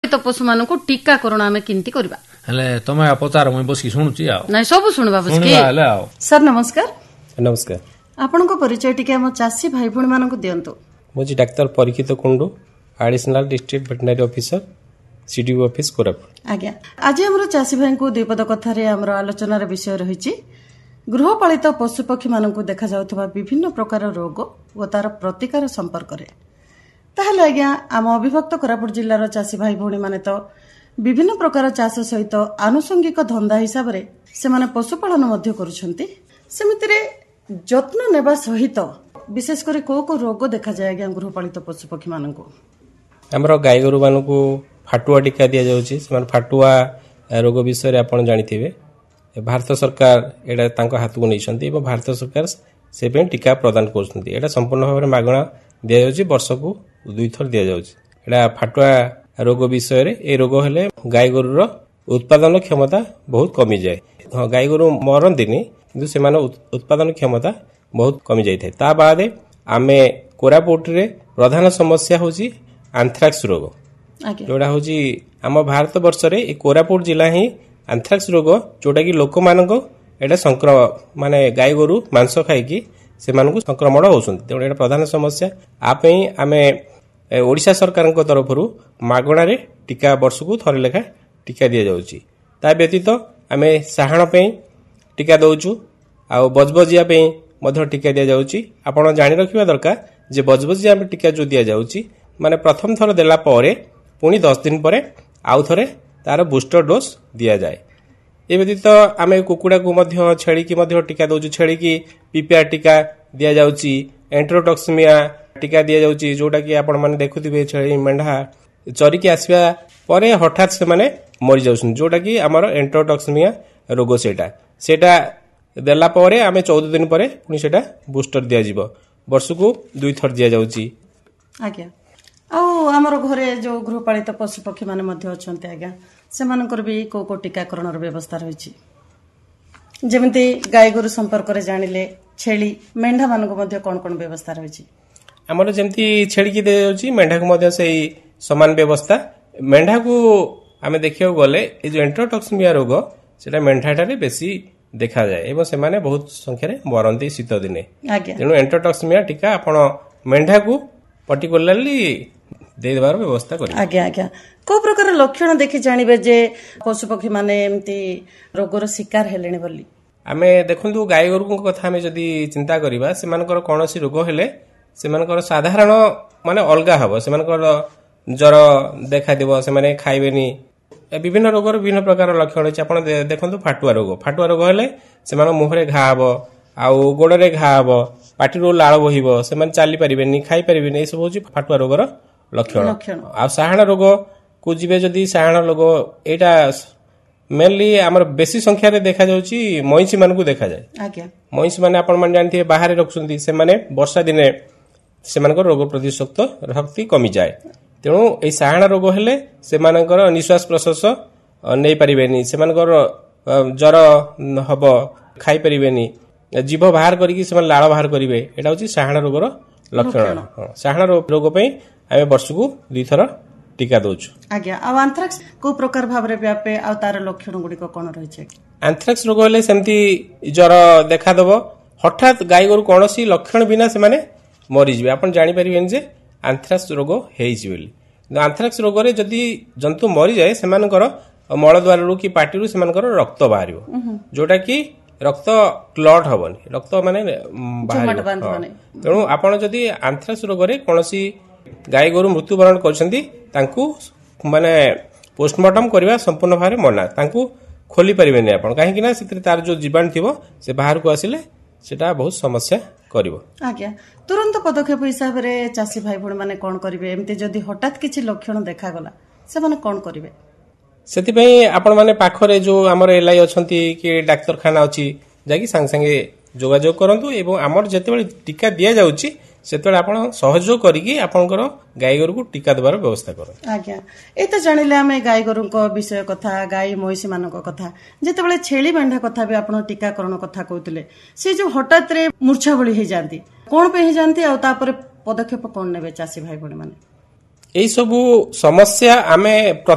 गृहपालित पशु मान टीकाकरण आम केमती करबा हेले तमे पचार मुई बसी सुनुची आ नाही सब सुनबा बसकी सर नमस्कार नमस्कार आपनको परिचय टिके हम चासी भाई भूणी मानक दियंतु मुझे doctor Parikshit Kundu additional district veterinary officer CDO office Koraput आज्ञा आज हमर चासी भाई को द्विपद कथारे हमर आलोचनार विषय रहिछि गृहपालित पशुपक्षी मानक देखा जाउथबा विभिन्न प्रकार रोग और तार प्रतिकार संपर्क रे ताहले आज्ञा आम अविभक्त कोरापुट जिल्लार चासी भाई भूणी माने तो विभिन्न प्रकार चाष सहित आनुषंगिक धंदा हिसाब रे सेमाने पशुपालन मध्य करूछंती सेमितिरे जत्न नेबा सहित विशेष कर को रोग देखा जाए आज्ञा गृहपालित पशुपक्षी मानक हमर गाय गोरु मानक फाटुआ टीका दिया जाउछि सेमान फाटुआ रोग विषय आपण जानिथिबे भारत सरकार एटा तांको हाथ को नैछंती एवं भारत सरकार से पे टीका प्रदान करछंती एटा संपूर्ण भाव में मागणा दिया जाउछि वर्ष को 2 थर दिया जाउछि एटा फाटुआ रोग विषय रे ए रोग हेले गाय गोरुर उत्पादन क्षमता बहुत कमी जाए गाय गोरु मरंदिनी किंतु सेमान उत्पादन क्षमता बहुत कमी जाय थाए ता बाद आमे कोरापुट रे प्रधान समस्या होछि एंथ्राक्स रोग जोड़ा होछि आम भारत वर्ष रे ए कोरापुट जिला ही एंथ्राक्स रोग जोटा कि लोक मानक एटा संक्रमण माने गाय गोरु मांस खाई कि से मानकु संक्रमण होउछन्ति तेणु एटा प्रधान समस्या आपे आमे ओडिशा सरकार तरफ मागणा रे टीका वर्ष को थरे लेखा टीका दिया जाउछि ता व्यतीत आमे साहाण पे टीका दउछु आ बजबजिया पे मध्य टीका दिया जाउछि आपण जानि रखिबा दरकार जे बजबजिया पे टीका जो दिया जाउछि माने प्रथम थर देला परे पुनी 10 दिन परे आउ थरे तार बूस्टर डोज दिया जाए ए व्यतीत आमे कुकुडा को मध्य छेड़ी की मध्य टीका दउछु छेड़ी की पीपीआर टीका दिया जाउछि एंट्रोटॉक्सिमिया टीका दिया जाउछि जोटा कि आपण माने देखुथिबे छेड़ी मेंढा चरी के आसीबा परे हठात से माने मरि जाउछन जोटा कि हमर एंट्रोटॉक्सिमिया रोग सेटा देला परे आमे 14 दिन परे पुनी सेटा बूस्टर दिया जिवो वर्ष को 2 थर दिया जाउछि आज्ञा आ हमर घरे जो गृहपालित पशुपक्षी माने मध्य अछन्ते आज्ञा से मानकर भी को टीकाकरण व्यवस्था रहिछि जेमिति गाय गोरु संपर्क रे जानिले छेली मेंढा मानक मध्य कोन कोन व्यवस्था रहिछि हमर जेमति छेड़ी की दे जाउछि मेंढा को मध्य सही समान व्यवस्था मेंढा को आमे देखियो गले ए जो एंट्रोटॉक्सिमिया रोग सेटा मेंढाटारे बेसी देखा जाए एवं से माने बहुत संख्या रे मरंती शीत दिने तेणु एंट्रोटॉक्सिमिया टीका आपण मेंढा को पर्टिकुलरली दे देबार व्यवस्था करी आज्ञा आज्ञा को प्रकार लक्षण देखि जानिबे जे पशुपक्षी माने एमती रोगर शिकार हेलेने बोली आमे देखंतु गाय गोरु को कथा हमें जदी चिंता करिबा सेमानकर कोनोसी रोग हेले सेमानकर साधारण माने अलगा हबो सेमानकर जर देखा दिबो से माने खाइबेनी विभिन्न रोगर विभिन्न प्रकार लक्षण अछि आपण देखंतु फाटुआ रोग हेले सेमान मुहरे घा हबो आउ गोडरे घा हबो पाटिरो लाळ बहिबो सेमान चाली परिबेनी खाइ परिबेनी ए सब होछि फाटुआ रोगर लक्षण आ साहाण रोग को जिबे जदी साहाण रोग एटा मेनली हमर बेसी संख्या रे देखा जाउछि मइसी मान को देखा जाय आज्ञा मइसी माने आपण मान जानथि बाहर रखुछन्ती से माने वर्षा दिने सेमानकर रोग प्रतिशोक्त शक्ति कमी जाए तेणु ए साहाण रोग हेले सेमानकर निश्वास प्रश्वास नै परिबेनी सेमानकर जर हबो खाइ परिबेनी जीभ बाहर करिकि सेमान लाळ बाहर करिवे एटा होछि साहाण रोगर लक्षण साहाण रोग पे आमे वर्ष को 2 थर टीका दोछु आज्ञा आ एंथ्राक्स को प्रकार भाबरे व्यापे आ तार लक्षण गुडी को कोन रहै छै एंथ्राक्स रोग हेले सेमती जर देखा दबो हठात गाय गोरु कोनोसी लक्षण बिना से माने मरि जिवे आपण जानि परिबेन जे एंथ्राक्स रोग हेइछि बोली एंथ्राक्स रोग रे जदी जंतु मरि जाय सेमानकर मळ द्वार रु कि पाटी रु सेमानकर रक्त बाहरिबो जोटा कि रक्त क्लॉट हबनी रक्त माने बाहरिबो तेणु आपण जदी एंथ्राक्स रोग रे कोनोसी गाय गोरु मृत्युवरण करछन्ती तांकू माने पोस्टमार्टम करबा संपूर्ण भारे मना तांकू खोली परिबेनी आपण काहे कि ना सितरे तार जो जीवाणु थिबो से बाहर को आसिले सेटा बहुत समस्या करिवो आज्ञा तुरंत पदक्षेप हिसाब रे चासी भाई भण माने कोन करिवे एमते जदी हठात किछि लक्षण देखा गला से माने कोन करिवे सेति पई आपण माने पाखरे जो हमर एलआई अछंती कि डाक्तरखाना अछि जाकी संग संगे जोगाजोग करंतु एवं हमर जेतेबेले टीका दिया जाउची सेतेबेले आपण सहयोग करिकि आपनकर गाय गोरु को टीका देबार व्यवस्था करो आज्ञा ए त जानिले हमें गाय गोरु को विषय कथा गाय महिषी मानक कथा जेतेबेले छेली मेंढा कथा भी आपण टीकाकरण कथा कहउतले से जो हठात रे मूर्छा बळी हे जानती कोन पे हे जानती आ तापर पदक्षेप कोन नेबे चासी भाई बणी माने एई सब समस्या आमे